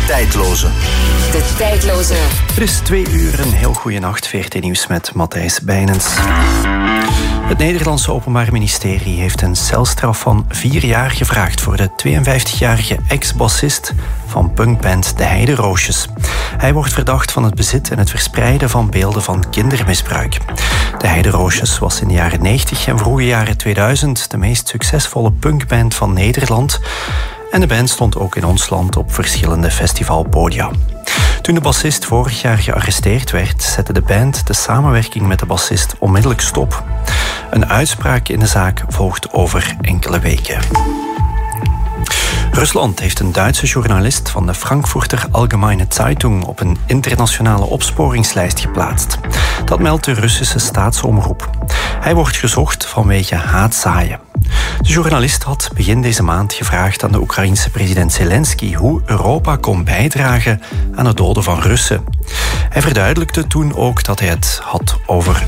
tijdloze. De tijdloze. Het is 2 uur, een heel goede nacht. VRT Nieuws met Matthijs Bijnens. Het Nederlandse Openbaar Ministerie heeft een celstraf van 4 jaar gevraagd voor de 52-jarige ex-bassist van punkband De Heideroosjes. Hij wordt verdacht van het bezit en het verspreiden van beelden van kindermisbruik. De Heideroosjes was in de jaren 90 en vroege jaren 2000 de meest succesvolle punkband van Nederland. En de band stond ook in ons land op verschillende festivalpodia. Toen de bassist vorig jaar gearresteerd werd, zette de band de samenwerking met de bassist onmiddellijk stop. Een uitspraak in de zaak volgt over enkele weken. Rusland heeft een Duitse journalist van de Frankfurter Allgemeine Zeitung op een internationale opsporingslijst geplaatst. Dat meldt de Russische staatsomroep. Hij wordt gezocht vanwege haatzaaien. De journalist had begin deze maand gevraagd aan de Oekraïense president Zelensky hoe Europa kon bijdragen aan het doden van Russen. Hij verduidelijkte toen ook dat hij het had over